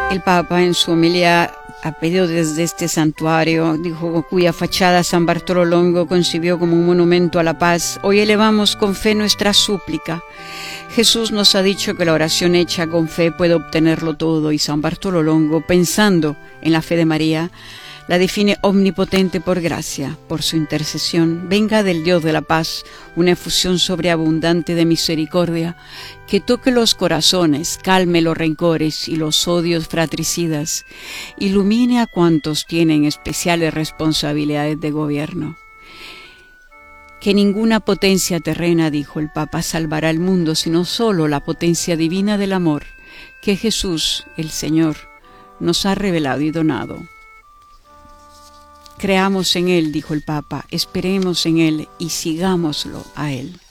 El Papa en su homilía ha pedido desde este santuario, dijo, cuya fachada San Bartolo Longo concibió como un monumento a la paz, hoy elevamos con fe nuestra súplica. Jesús nos ha dicho que la oración hecha con fe puede obtenerlo todo, y San Bartolo Longo, pensando en la fe de María, la define omnipotente por gracia, por su intercesión. Venga del Dios de la paz una efusión sobreabundante de misericordia, que toque los corazones, calme los rencores y los odios fratricidas, ilumine a cuantos tienen especiales responsabilidades de gobierno. Que ninguna potencia terrena, dijo el Papa, salvará al mundo, sino solo la potencia divina del amor, que Jesús, el Señor, nos ha revelado y donado. Creamos en Él, dijo el Papa, esperemos en Él y sigámoslo a Él.